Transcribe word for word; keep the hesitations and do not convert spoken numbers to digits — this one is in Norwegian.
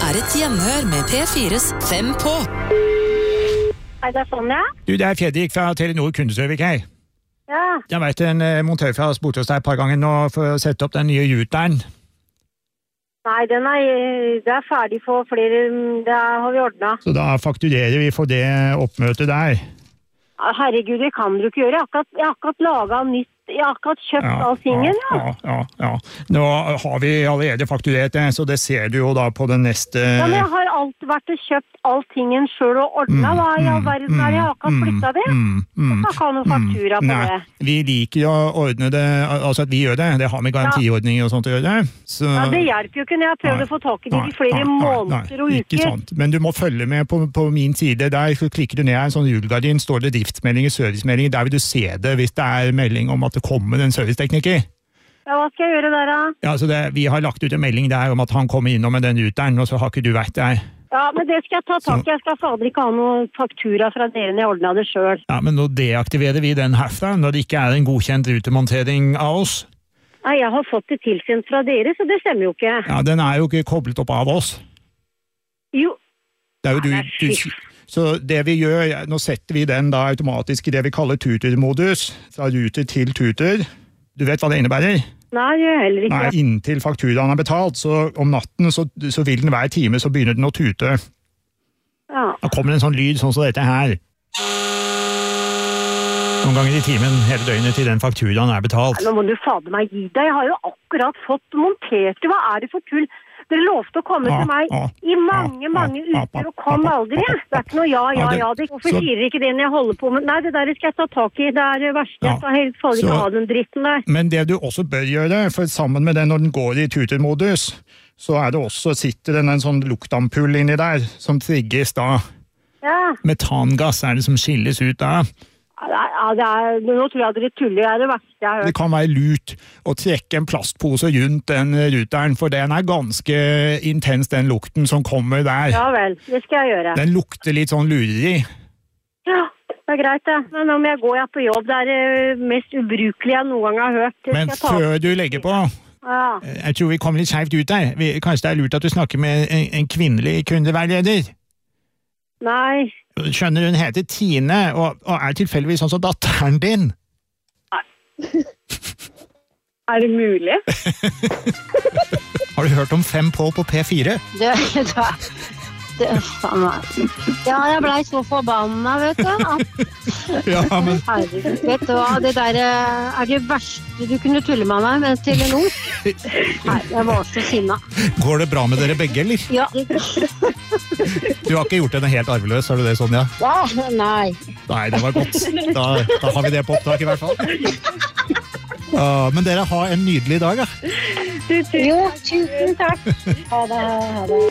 er et gjenhør med P fires Fem på. Hei, det er Sonja. Du, det er Fredrik fra Telenor Kundeservice her. Ja. Jeg har vært en eh, montør fra oss borte hos deg et par ganger nå for å sette opp den nye routeren. Nei, den er, det er ferdig for flere, det har vi ordnet. Så da fakturerer vi for det oppmøtet der. Herregud, det kan du ikke gjøre. Jeg har akkurat, jeg har akkurat laget nytt. Jeg har akkurat kjøpt Ja, all tingen, ja. ja, ja, ja. Nå har vi allerede fakturert det, så det ser du jo da på den neste... Ja, men jeg har alt vært og kjøpt all tingen selv og ordnet. Hva i all verden er det? Jeg har akkurat flyttet det. Mm, mm, Jeg kan ikke ha noen faktura på Nei, det. vi liker å ordne det, altså at vi gjør det. Det har med garantiordninger og sånt å gjøre. Så... Ja, det hjelper jo ikke når jeg har prøvd å få tak i det i flere nei, nei, måneder og nei, ikke uker. sant. Men du må følge med på, på min side der, så klikker du ned en sånn rullegardin, står det driftsmeldinger, servicemeldinger, der vil du se det hvis det er melding om at det kommer en servicetekniker. Ja, hva skal jeg gjøre der da? Ja, så det, vi har lagt ut en melding der om at han kommer innom med den ruteren, og så har ikke du vært der. Ja, men det skal jeg ta tak i. Jeg skal fader ikke ha noen faktura fra dere når jeg ordnet det selv. Ja, men nå deaktiverer vi den herfra, når det ikke er en godkjent rutemontering av oss. Nei, jeg har fått det tilsendt fra dere, så det stemmer jo ikke. Ja, den er jo ikke koblet opp av oss. Jo. Det er jo du, Nei, det er du, så det vi gjør, nå setter vi den da automatisk i det vi kaller tutormodus, fra ruter til tutor. Du vet hva det innebærer? Nei, det gjør jeg heller ikke. Nei, inntil fakturaen er betalt, så om natten så, så vil den hver time, så begynner den å tute. Ja. Da kommer en sånn lyd sånn som dette her. Noen ganger i timen hele døgnet til den fakturaen er betalt. Nå må du fader meg gi deg. Jeg har jo akkurat fått montert det. Hva er det for tull? Dere lovte å komme Ja, til meg ja, i mange, ja, mange ja, uker, ja, og kom ja, aldri. ja, Det er ikke noe ja, ja, ja, det- ja. Det, hvorfor så- sier dere ikke det når jeg holder på med... Nei, det der skal jeg ta tak i. Det er det verste. Ja, Jeg skal helt fader ikke så- ha den dritten der. Men det du også bør gjøre, for sammen med den når den går i tutormodus, så er det også, sitter den en sånn luktampull inni der, som trigges da. Ja. Metangass er det som skilles ut da. Ja, det er, nå tror jeg dere tuller. Det er det verste jeg har Det hørt. kan være lurt å trekke en plastpose rundt den ruteren, for den er ganske intens, den lukten som kommer der. Ja vel, det skal jeg gjøre. Den lukter litt sånn lureri. Ja, det er greit det. Men om jeg går jeg på jobb, det er det mest ubrukelige jeg noen gang har hørt. Det Men skal jeg ta- før du legger på, Ja. jeg tror vi kommer litt skjevt ut der. Vi- Kanskje det er lurt at du snakker med en, en kvinnelig kundeveileder. Nei. Skjønner hun heter Tine, og, og er tilfeldigvis sånn som datteren din. Er det mulig? Har du hørt om Fem på på P fire? Det, det, det, faen meg. Ja, jeg ble så forbanna, vet du. At, Ja, men herregud, vet du hva, det der eh, er det verste du kunne tulle med meg med Telenor. Nei, jeg var så sinna. går det bra med dere begge, eller? Ja. Du har ikke gjort henne helt arveløs, har du det, Sonja? Ja, nei. Nei, det var godt. Da, da har vi det på opptak i hvert fall. Ja, men dere har en nydelig dag, ja. Jo, tusen takk. Ha det, ha det.